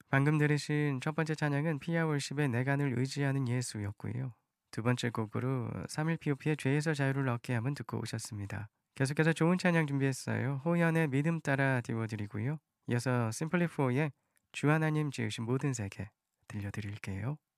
방금 들으신 첫 번째 찬양은 피아월십의 내간을 의지하는 예수였고요. 두 번째 곡으로 3일 POP의 죄에서 자유를 얻게 함은 듣고 오셨습니다. 계속해서 좋은 찬양 준비했어요. 호연의 믿음 따라 띄워드리고요. 이어서 심플리4의 주 하나님 지으신 모든 세계 들려드릴게요.